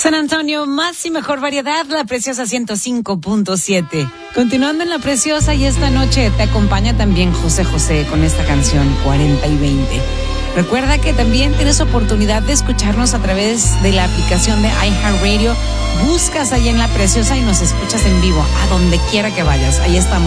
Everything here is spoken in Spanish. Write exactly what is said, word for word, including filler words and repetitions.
San Antonio, más y mejor variedad, La Preciosa ciento cinco punto siete. Continuando en La Preciosa, y esta noche te acompaña también José José con esta canción cuarenta y veinte. Recuerda que también tienes oportunidad de escucharnos a través de la aplicación de iHeartRadio. Buscas ahí en La Preciosa y nos escuchas en vivo, a donde quiera que vayas. Ahí estamos.